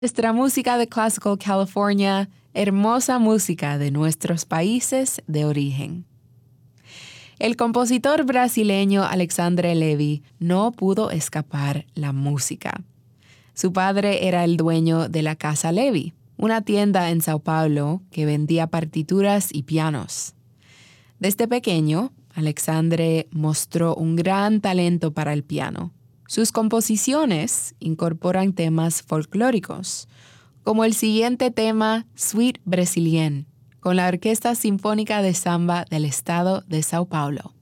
Nuestra música de Classical California, hermosa música de nuestros países de origen. El compositor brasileño Alexandre Levy no pudo escapar la música. Su padre era el dueño de la Casa Levy, una tienda en Sao Paulo que vendía partituras y pianos. Desde pequeño, Alexandre mostró un gran talento para el piano. Sus composiciones incorporan temas folclóricos, como el siguiente tema Suite Brésilienne, con la Orquesta Sinfónica de Samba del Estado de Sao Paulo.